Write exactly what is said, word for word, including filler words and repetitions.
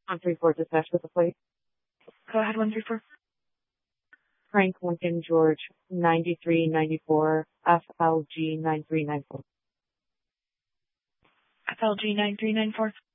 One three four dispatch with the plate. Go ahead, one three four. Frank Lincoln George ninety-three ninety-four F L G nine three nine four. F L G nine three nine four.